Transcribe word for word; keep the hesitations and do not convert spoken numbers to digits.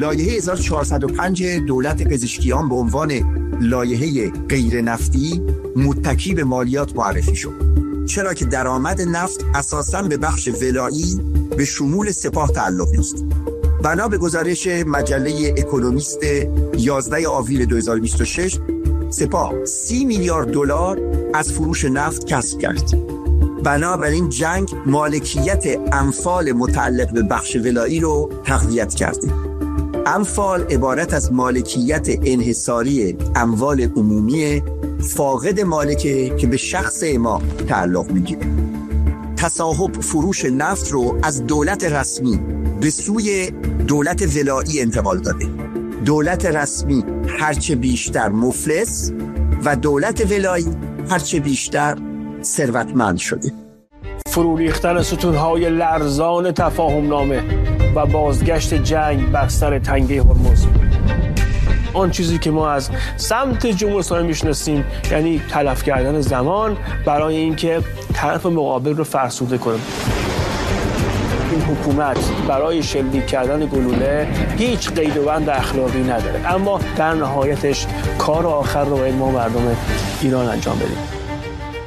لایحه هزار و چهارصد و پنج دولت پزشکیان به عنوان لایحه غیر نفتی متکی به مالیات معرفی شد، چرا که درآمد نفت اساساً به بخش ولایی به شمول سپاه تعلق داشت. بنا به گزارش مجله اکونومیست یازده آوریل دو هزار و بیست و شش، سپاه سی میلیارد دلار از فروش نفت کسب کرد. بنابراین جنگ مالکیت اموال متعلق به بخش ولایی رو تقویت کرده. اموال عبارت از مالکیت انحصاری اموال عمومی فاقد مالکه که به شخص ما تعلق میگیره. تصاحب فروش نفت رو از دولت رسمی به سوی دولت ولایی انتقال داده. دولت رسمی هرچه بیشتر مفلس و دولت ولایی هرچه بیشتر ثروتمند شده. فرو ریختن ستون‌های لرزان تفاهم نامه و بازگشت جنگ بر سر تنگه هرمز. آن چیزی که ما از سمت جمهوری اسلامی میشناسیم، یعنی تلف کردن زمان برای اینکه طرف مقابل رو فرسوده کنه. این حکومت برای شلیک کردن گلوله هیچ قید و بند اخلاقی نداره، اما در نهایتش کار آخر رو باید ما مردم ایران انجام بدیم.